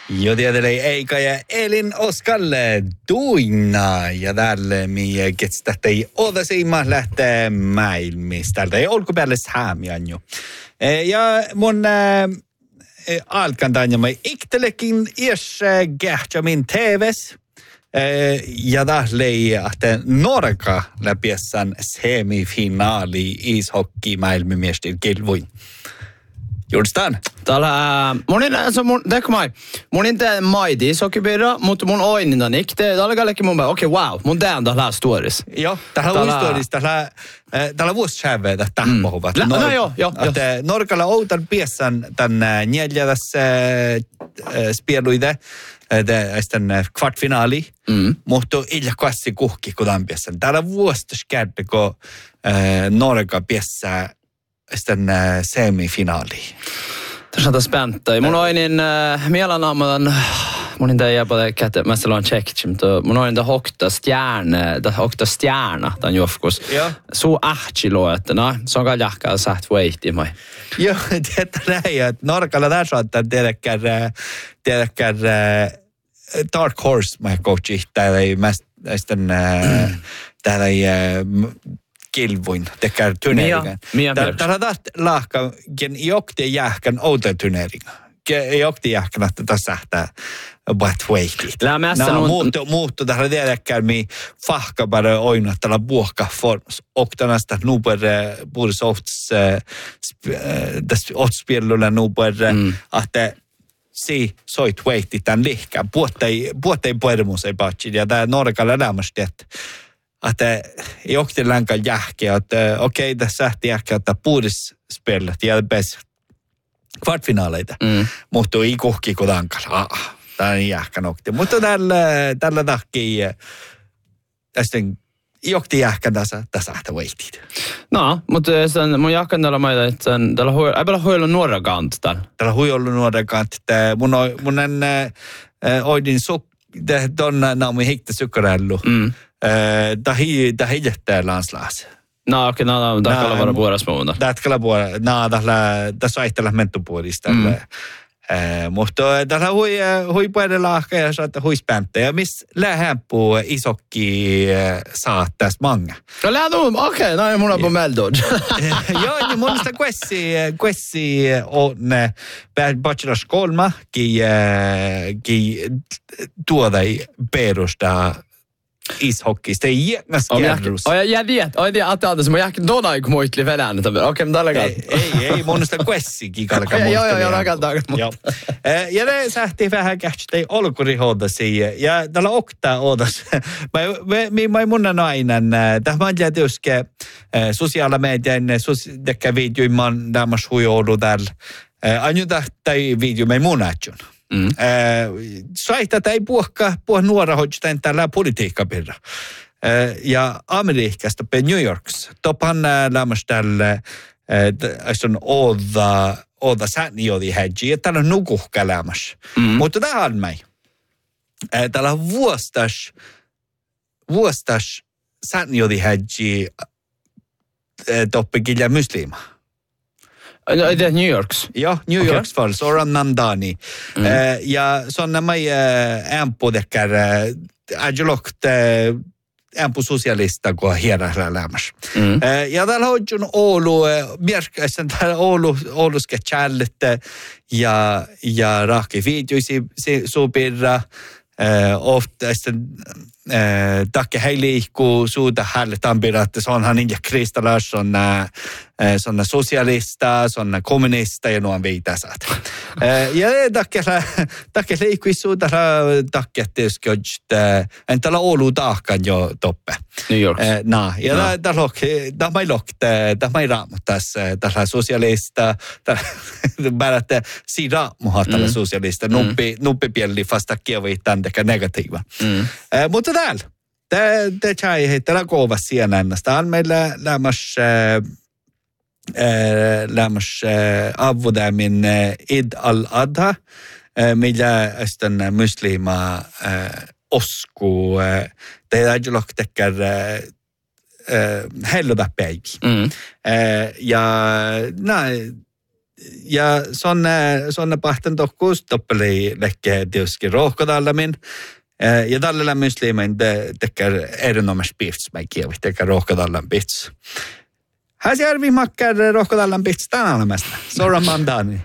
Jo tiedätei Eika ja Elin Oskalle duina ja täällä mi ketstähtei odasiimma lähtee maailmista. Tältä ei olkupäälle hämiän jo. Ja mun alkan tänne mä iktelekin iässä kähtsämin TVs. Ja tählei, että Norka läpiessään semifinaali ishockey maailmanmiesten kilvoin. Juudstaan. Täällä, mun inte maidi ishockeypirra, mutta mun oinintanik, täällä kallekin mun okei, wow, mun tean täällä stories. Joo, täällä on stories, täällä vuossävetä tähän puhuvat. No joo. Norkalla outan piessan tän neljädässä spieluide, tämän kvartfinaali, mutta illa kassi kuhki kudan piessan. Täällä vuostas käydä, kun Norka piessää sitten semifinaaliin. Tässä on spänttä. Mun oinin mielanaamadan, mun inte jää på det att mä silloin checkit, mutta mun oinin det högsta stjärna den jofkus. Så ähtsiloo, että se on kaljakkaa saat weighti mai. Joo, tietää näin, että Norkalla tässä on tiedäkään Dark Horse, mä coachi, täällä ei täällä ei kilvuin, tekee turneringen. Täällä taas lahka, ken jokti jähkän outa turneringen. Jokti jähkän, että tässä sähtää bat weightit. Muuttu täällä tiedäkään, mi fahka bara oina täällä buokka forms. Oktanasta nuber puhulis ohtspielulla nuber, että si soit weightit tämän lihkään. Puhuttei puhumus ei patsi, ja tää Norkalla lämmästi, että jokti länkan jähkeä, että okei, tässä sähti jähkeä, että puhulispellet ja bäst kvartfinaaleita. Mutta ei kuhki kudankalla. Tämä on jähkä nokti. Mutta tällä takia tästen jokti jähkän tässä sähtä weightit. No, mutta mun jähkän tällä maita, että tällä ei ole huilu nuora kant tällä. Tällä huilu nuora kant. Mun on oidin tuon naami hiktä sykkarällu. Tämä jättää landslags. No okei, tämä on vara puoras muuta. Tässä on aihtella mentupuolista. Mutta täällä hui puolella ja saattaa hui späntä. Ja missä lähempuu isokki saat tästä manga. Okei, no ei mun on meldod. Joo, niin mun sitä kuessi on bachelors kolma, ki tuodai perusta ishockeysta. Det är jätteskärdus. Jag vet att mä jähkin tuona ei muistli venään. Okei, mä tällä kautta. Ei monesta kuessikin kalka muisteli. Joo, rakentaa. Ja ne sähti vähän kähtei olkurihoodasi. Ja tällä oktaa oodas. Mä ei munnan aina. Tämä on tietysti sosiaala median, tekkä videoimaan nämmäs huijoulu täällä. Ainoa tai video mä ei munatjun. Saita ei puhua nuora hoidstain tällä politiikkapirra. Ja Amerikasta pe New Yorks. Topan lämmäs tällä on oda sääniodi hädji. Ja täällä on nukuhka lämmäs. Mutta tähän mä. Täällä vuostas sääniodi hädji toppikilja muslima. Det är New Yorks. Ja, New Yorks falls, Oran Nandani. Ja sådana mig ämpodeckar agelokt ämposocialista kun hierarkia lämmäs. Ja täällä on Oulu, mierkäisen täällä Ouluske challette ja rahki videoisi suupirra. Ofta takke heiliikku suuta hälle tampira, että se onhan Inja Kristalas, on sosialista, se on kommunista ja nuon viitäsät. Ja takke liikkui suuta takke tietysti, että täällä Oulu taakkaan jo toppe. New York. Ja tämä ei raamuttas tällä sosialista, bara että si raamuha tällä sosialista, nuppi pieli vasta kievitään tekä negatiiva. Mutta täällä, tämä tjai heittää koova siinä ennästä. On meillä lämmäs avvudamin Id al-Adha, millä sitten muslima osku, tehdään jolloin tekee helluta päivi. Ja sonne pahten tokkuus toppeli lekke tietysti rohkodallamin. Ja tällä muslimin tekee erinomaisesti pihtsmäkiä, tekee rohkodallan pits. Häsjärvi makkar rohkodallan pits tänä olemasta. Sorran mandani.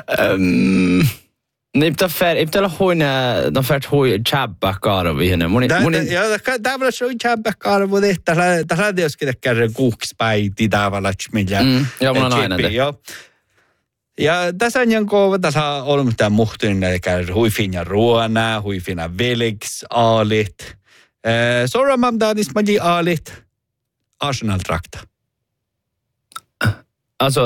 Niin pitää olla de färt hui tjäbbakarvo ihne. Ja tavalla se on tjäbbakarvo, tällä tietysti tekee kuukspäiti tavalla millä. Joo, mulla on aina te. Ja tässä on jonkun, tässä on ollut mitään muhtuinen, eli hui fina ruona, hui fina veliks, aalit. Sorran mandani smaji aalit, Arsenal-trakta. Alltså,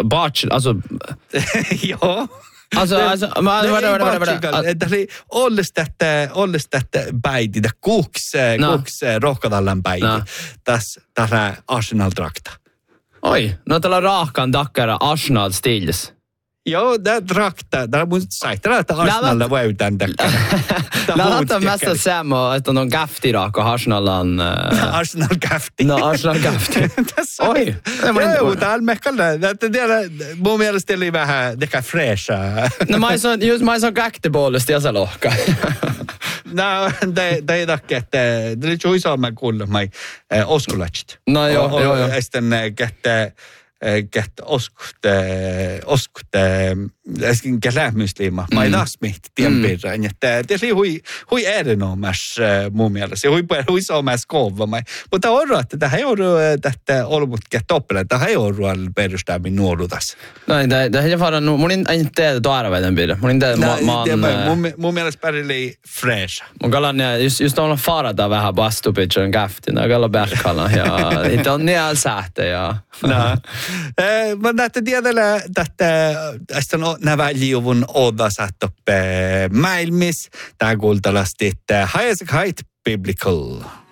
Joo. Alltså, Tämä oli olles tätä päiti, tämä kuuks rohkodallan päiti, tässä Arsenal-trakta. Oi, no tällä raahkan takkara Arsenal-stils. Joo, tämä trakta, tämä mun saittaa, että Arsenalilla voi tämän takkara. Lähdetään mesta samma, että on käftiraakka Arsenalan... Arsenal-käfti. No, Arsenal-käfti. Oi. Joo, täällä mehkällä. Mun mielestä oli vähän teka fresha. No, mä oon käktipuolesta ja se lohka. No, det är dock att det är ju så man kuulla mai oskulatsit. No joo. Sitten get oskute äsken kelämyslima. Mai dasmit tiempirran. Det är hui erinomas mun mielestä. Hui somas kova mai. Mutta orro että tämä ei ole tätä olmut toppele. Tämä ei ole ruoalla perustamin nuorutas. No, det är bara mun ei tiedä tuaraväiden pidä. Mun mielestä pärili fresh. Mun kalan just on farata vähän vastupitchen käftinä. Kalla berkalla ja it on niel sähte ja. No. Mutta tiedellä tästä nämä väljuvun odasat maailmis. Tämä kuultalasti, että haiset biblical.